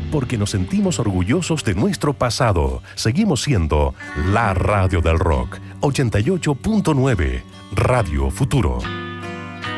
porque nos sentimos orgullosos de nuestro pasado. Seguimos siendo la radio del rock. 88.9, Radio Futuro.